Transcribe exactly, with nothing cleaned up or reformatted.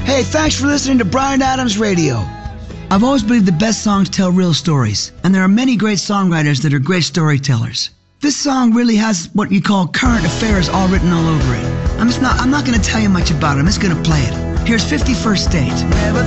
Hey, thanks for listening to Bryan Adams Radio. I've always believed the best songs tell real stories, and there are many great songwriters that are great storytellers. This song really has what you call current affairs all written all over it. I'm just not, I'm not going to tell you much about it. I'm just going to play it. Here's fifty-first State. Never